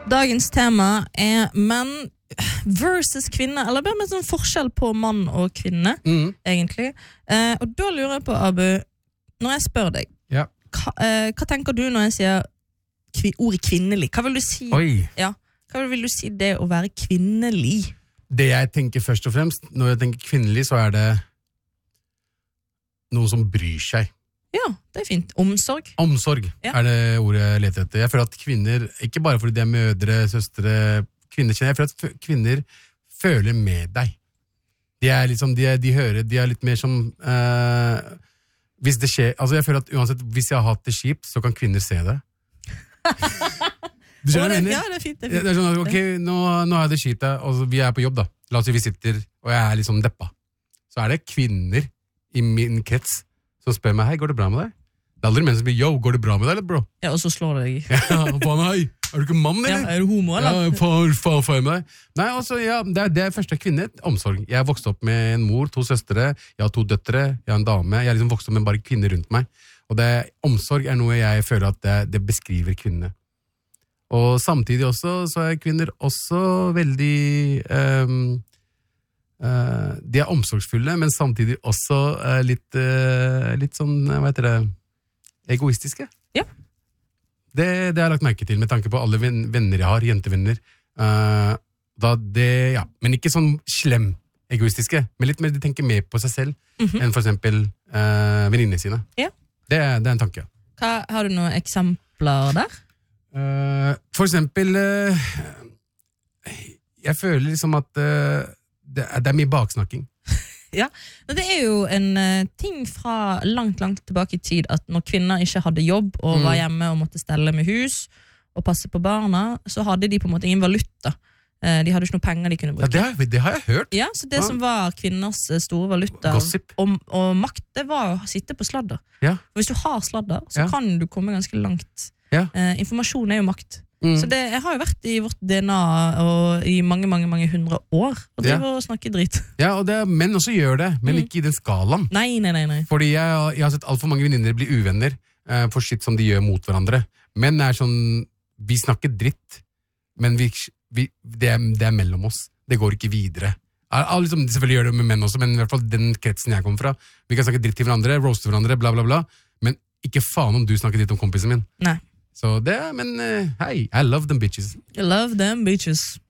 Dagens tema menn versus kvinner, eller bare med sånn forskjell på mann og kvinne, egentlig. Og da lurer jeg på, Abu, når jeg spør deg, hva tenker du når jeg sier ordet kvinnelig? Hva vil du si? Ja, hva vil du si det å være kvinnelig? Det jeg tenker først og fremst, når jeg tenker kvinnelig, så det noen som bryr seg. Ja, det fint. Omsorg. Omsorg det ordet jeg leter etter. Jeg føler at kvinner, ikke bare fordi de mødre, søstre, kvinner kjenner, jeg føler at kvinner føler med deg. De liksom, de hører, de litt mer som, hvis det skjer, altså jeg føler at uansett, hvis jeg har hatt det kjipt, så kan kvinner se det. Du skjønner hva jeg mener? Ja, det fint. Det er sånn, ok, nå har jeg det kjipt, og vi på jobb da. La oss si vi sitter, og jeg liksom deppa. Så det kvinner i min krets som spør meg, hei, går det bra med deg? Det aldri menn som blir, yo, går det bra med deg, eller bro? Ja, og så slår det deg. Ja, faen, hei, du ikke mann, eller? Ja, du homo, eller? Ja, faen med deg. Nei, altså, ja, det første kvinne, omsorg. Jeg vokste opp med en mor, 2 søstre, jeg har 2 døtre, jeg har en dame, jeg liksom vokst opp med bare kvinner rundt meg. Og omsorg noe jeg føler at det beskriver kvinner. Og samtidig også, så kvinner også veldig... de omsorgsfulle, men samtidig også litt sånn, hva heter det, egoistiske. Ja. Det har jeg lagt merke til med tanke på alle venner jeg har, jentevenner. Men ikke sånn slem egoistiske, men litt mer de tenker mer på seg selv enn for eksempel venninnene sine. Ja. Det en tanke. Har du noen eksempler der? For eksempel jeg føler liksom at det mye baksnakking. Ja, det jo en ting fra langt tilbake i tid at når kvinner ikke hadde jobb og var hjemme og måtte stelle med hus og passe på barna, så hadde de på en måte ingen valuta. De hadde ikke noe penger de kunne bruke. Ja, det har jeg hørt. Ja, så det som var kvinners store valuta og makt, det var å sitte på sladder. Ja. For hvis du har sladder, så kan du komme ganske langt. Ja. Informasjon jo makt. Så jeg har jo vært i vårt DNA og i mange 100 år og driver og snakker dritt. Ja, og menn også gjør det, men ikke i den skalaen. Nei. Fordi jeg har sett alt for mange venninner bli uvenner for shit som de gjør mot hverandre. Menn sånn, vi snakker dritt, men det mellom oss. Det går ikke videre. Liksom, selvfølgelig gjør det med menn også, men i hvert fall den kretsen jeg kommer fra. Vi kan snakke dritt til hverandre, roaste hverandre, bla bla bla, men ikke faen om du snakker dritt om kompisen min. Nei. Så men hey, I love them bitches. I love them bitches.